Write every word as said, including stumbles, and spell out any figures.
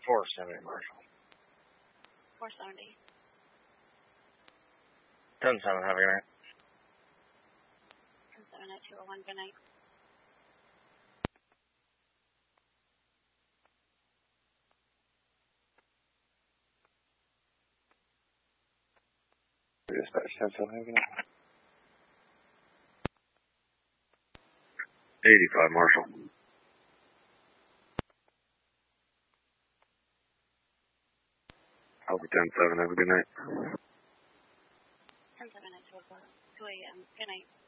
four seventy, Marshall. four seventy. ten seven, have a good night. ten seven at two oh one, good night. Dispatch ten seven, have a good night. eighty-five, Marshall. Alpha ten seven, have a good night. ten seven at two a.m. Good night.